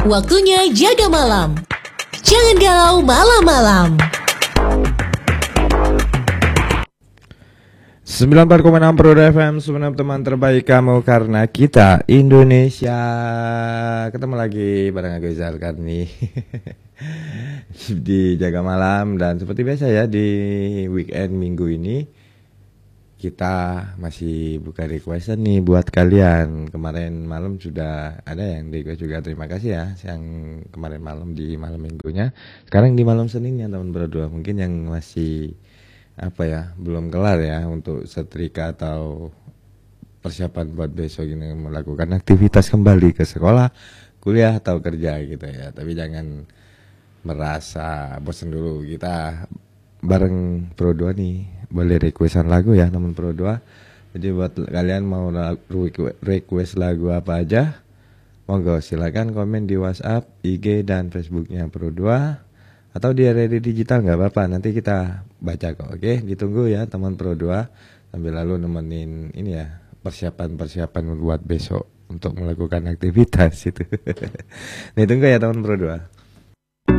Waktunya jaga malam. Jangan galau malam-malam. 94,6 Pro FM, sebenarnya teman terbaik kamu karena kita Indonesia. Ketemu lagi bareng aku Izal Karni di Jaga Malam. Dan seperti biasa ya, di weekend minggu ini kita masih buka requestan nih buat kalian. Kemarin malam sudah ada yang request juga, terima kasih ya. Yang kemarin malam di malam minggunya, sekarang di malam Seninnya teman berdua. Mungkin yang masih belum kelar ya untuk setrika atau persiapan buat besok ini, melakukan aktivitas kembali ke sekolah, kuliah atau kerja gitu ya. Tapi jangan merasa bosan dulu, kita bareng Pro 2 nih boleh requestan lagu ya teman Pro 2. Jadi buat kalian mau request lagu apa aja, monggo silakan komen di WhatsApp, IG dan Facebooknya Pro 2 atau di RRI Digital, nggak apa-apa, nanti kita baca kok. Oke, ditunggu ya teman Pro 2 sambil lalu nemenin ini ya, persiapan buat besok untuk melakukan aktivitas itu. Nih tunggu ya teman Pro 2.